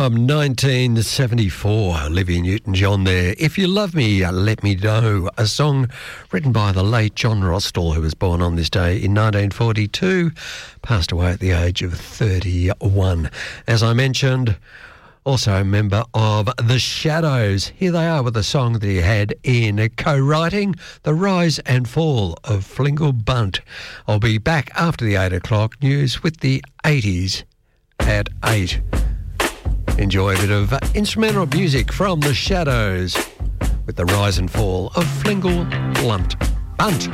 From 1974, Olivia Newton-John there. If You Love Me, Let Me Know, a song written by the late John Rossdale, who was born on this day in 1942, passed away at the age of 31. As I mentioned, also a member of The Shadows. Here they are with a song that he had in co-writing, The Rise and Fall of Flingle Bunt. I'll be back after the 8 o'clock news with the 80s at 8. Enjoy a bit of instrumental music from The Shadows with The Rise and Fall of Flingle Bunt.